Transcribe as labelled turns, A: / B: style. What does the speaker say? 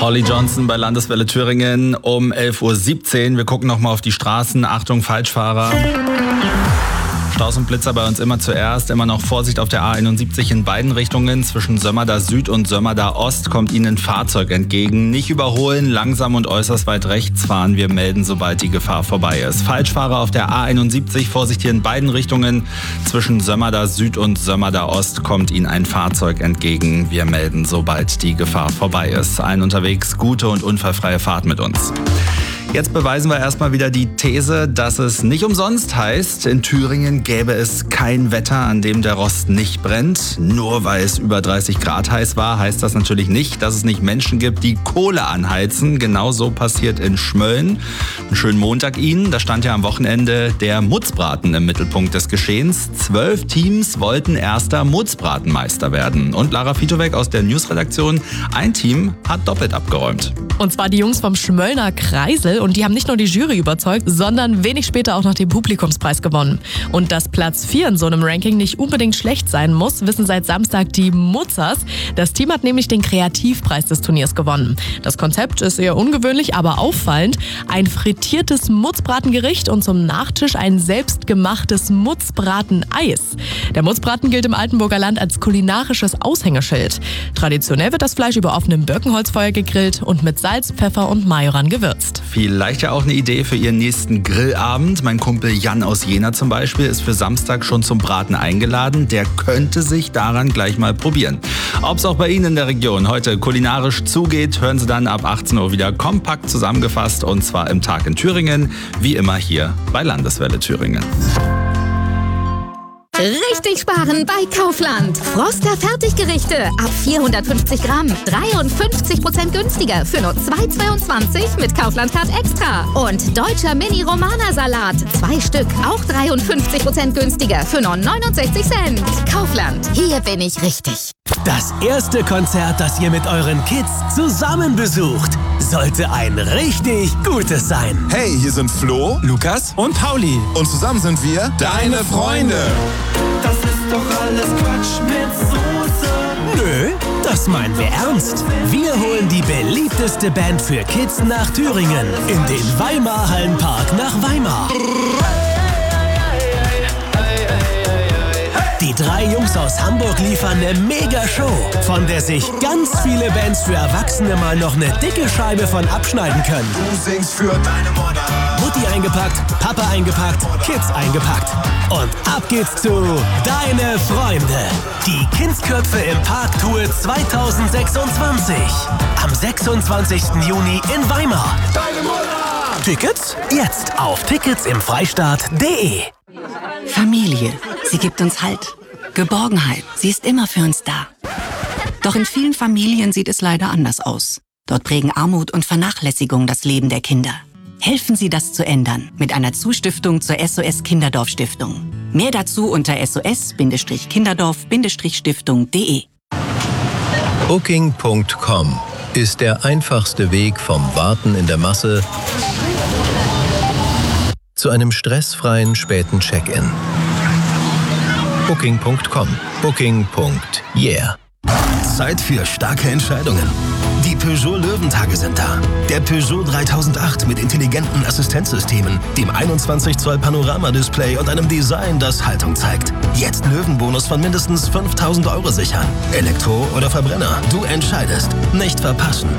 A: Holly Johnson bei Landeswelle Thüringen um 11.17 Uhr. Wir gucken nochmal auf die Straßen. Achtung, Falschfahrer. Staus und Blitzer bei uns immer zuerst. Immer noch Vorsicht auf der A71 in beiden Richtungen. Zwischen Sömmerda Süd und Sömmerda Ost kommt Ihnen ein Fahrzeug entgegen. Nicht überholen, langsam und äußerst weit rechts fahren. Wir melden, sobald die Gefahr vorbei ist. Falschfahrer auf der A71. Vorsicht hier in beiden Richtungen. Zwischen Sömmerda Süd und Sömmerda Ost kommt Ihnen ein Fahrzeug entgegen. Wir melden, sobald die Gefahr vorbei ist. Allen unterwegs gute und unfallfreie Fahrt mit uns. Jetzt beweisen wir erstmal wieder die These, dass es nicht umsonst heißt, in Thüringen gäbe es kein Wetter, an dem der Rost nicht brennt. Nur weil es über 30 Grad heiß war, heißt das natürlich nicht, dass es nicht Menschen gibt, die Kohle anheizen. Genauso passiert in Schmölln. Einen schönen Montag Ihnen. Da stand ja am Wochenende der Mutzbraten im Mittelpunkt des Geschehens. 12 Teams wollten erster Mutzbratenmeister werden. Und Lara Fitowek aus der Newsredaktion, ein Team hat doppelt abgeräumt.
B: Und zwar die Jungs vom Schmöllner Kreisel. Und die haben nicht nur die Jury überzeugt, sondern wenig später auch noch den Publikumspreis gewonnen. Und dass Platz 4 in so einem Ranking nicht unbedingt schlecht sein muss, wissen seit Samstag die Mutzers. Das Team hat nämlich den Kreativpreis des Turniers gewonnen. Das Konzept ist eher ungewöhnlich, aber auffallend. Ein frittiertes Mutzbratengericht und zum Nachtisch ein selbstgemachtes Mutzbrateneis. Der Mutzbraten gilt im Altenburger Land als kulinarisches Aushängeschild. Traditionell wird das Fleisch über offenem Birkenholzfeuer gegrillt und mit Salz, Pfeffer und Majoran gewürzt.
A: Vielleicht ja auch eine Idee für Ihren nächsten Grillabend. Mein Kumpel Jan aus Jena zum Beispiel ist für Samstag schon zum Braten eingeladen. Der könnte sich daran gleich mal probieren. Ob es auch bei Ihnen in der Region heute kulinarisch zugeht, hören Sie dann ab 18 Uhr wieder kompakt zusammengefasst. Und zwar im Tag in Thüringen, wie immer hier bei Landeswelle Thüringen.
C: Richtig sparen bei Kaufland. Froster Fertiggerichte ab 450 Gramm. 53% günstiger für nur 2,22 mit Kaufland Card Extra. Und deutscher Mini-Romana-Salat. 2 Stück, auch 53% günstiger für nur 69 Cent. Kaufland, hier bin ich richtig.
D: Das erste Konzert, das ihr mit euren Kids zusammen besucht, sollte ein richtig gutes sein.
E: Hey, hier sind Flo,
D: Lukas und Pauli.
E: und zusammen sind wir deine Freunde.
F: Das ist doch alles Quatsch mit Soße.
D: Nö, das meinen wir ernst. Wir holen die beliebteste Band für Kids nach Thüringen in den Weimar Hallenpark nach Weimar. Die 3 Jungs aus Hamburg liefern eine Mega-Show, von der sich ganz viele Bands für Erwachsene mal noch eine dicke Scheibe von abschneiden können.
E: Du singst für deine Mutter.
D: Mutti eingepackt, Papa eingepackt, Kids eingepackt. Und ab geht's zu Deine Freunde. Die Kindsköpfe im Park Tour 2026. Am 26. Juni in Weimar.
E: Deine Mutter!
D: Tickets? Jetzt auf ticketsimfreistaat.de.
G: Familie, sie gibt uns Halt, Geborgenheit, sie ist immer für uns da. Doch in vielen Familien sieht es leider anders aus. Dort prägen Armut und Vernachlässigung das Leben der Kinder. Helfen Sie, das zu ändern mit einer Zustiftung zur SOS Kinderdorf Stiftung. Mehr dazu unter sos-kinderdorf-stiftung.de.
H: Booking.com ist der einfachste Weg vom Warten in der Masse zu einem stressfreien späten Check-in. Booking.com. Booking.yeah.
I: Zeit für starke Entscheidungen. Die Peugeot Löwentage sind da. Der Peugeot 3008 mit intelligenten Assistenzsystemen, dem 21 Zoll Panoramadisplay und einem Design, das Haltung zeigt. Jetzt Löwenbonus von mindestens 5.000 € sichern. Elektro oder Verbrenner, du entscheidest. Nicht verpassen.